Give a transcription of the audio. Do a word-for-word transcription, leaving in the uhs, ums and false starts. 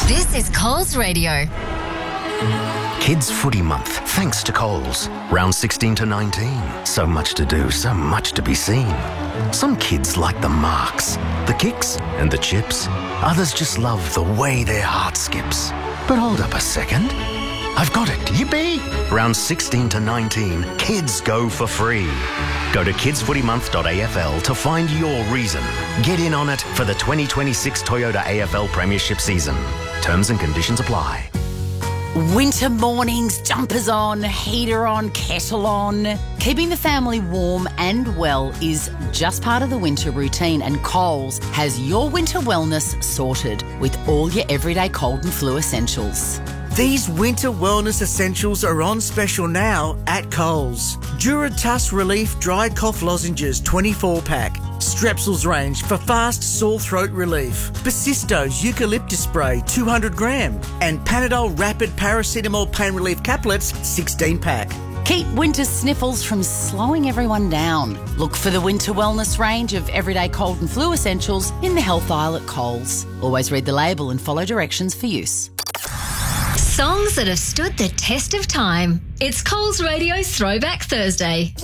This is Coles Radio. Kids Footy Month, thanks to Coles. Round sixteen to nineteen. So much to do, so much to be seen. Some kids like the marks, the kicks and the chips. Others just love the way their heart skips. But hold up a second. I've got it, yippee! Round sixteen to nineteen, kids go for free. Go to kids footy month dot a f l to find your reason. Get in on it for the twenty twenty-six Toyota A F L Premiership season. Terms and conditions apply. Winter mornings, jumpers on, heater on, kettle on. Keeping the family warm and well is just part of the winter routine, and Coles has your winter wellness sorted with all your everyday cold and flu essentials. These winter wellness essentials are on special now at Coles. Duratus Relief Dry Cough Lozenges twenty-four pack. Strepsils range for fast sore throat relief. Basisto's Eucalyptus Spray two hundred gram. And Panadol Rapid Paracetamol Pain Relief Caplets sixteen pack. Keep winter sniffles from slowing everyone down. Look for the winter wellness range of everyday cold and flu essentials in the health aisle at Coles. Always read the label and follow directions for use. Songs that have stood the test of time. It's Coles Radio's Throwback Thursday.